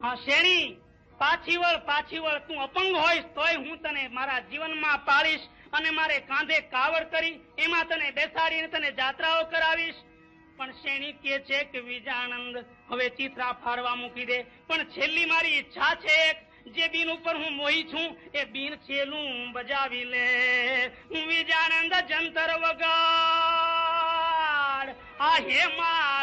હા શેણી, પાછી વળ, તું અપંગ હોઈશ તોય હું તને મારા જીવનમાં પાળીશ અને મારે કાંધે કાવડ કરી એમાં તને બેસાડીને તને જાત્રાઓ કરાવીશ. પણ શેણી કે છે કે વિજાનંદ હવે ચિત્રા ફારવા મૂકી દે, પણ છેલ્લી મારી ઈચ્છા છે જે બીન ઉપર હું મોહી છું એ બીન છેલ્લું બજાવી લે. વિજાનંદ જંતર વગાડ આ હેમા